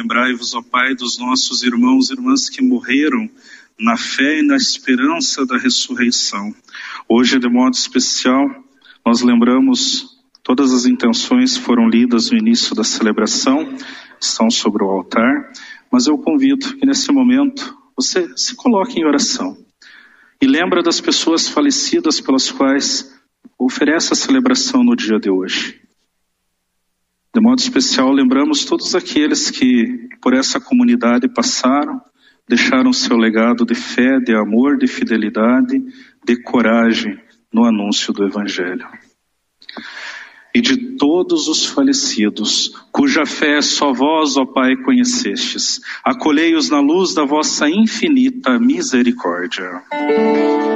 Lembrai-vos, ó Pai, dos nossos irmãos e irmãs que morreram na fé e na esperança da ressurreição. Hoje, de modo especial, nós lembramos todas as intenções que foram lidas no início da celebração, estão sobre o altar, mas eu convido que nesse momento você se coloque em oração e lembra das pessoas falecidas pelas quais oferece a celebração no dia de hoje. De modo especial, lembramos todos aqueles que por essa comunidade passaram, deixaram seu legado de fé, de amor, de fidelidade, de coragem no anúncio do Evangelho. E de todos os falecidos, cuja fé só vós, ó Pai, conhecestes, acolhei-os na luz da vossa infinita misericórdia.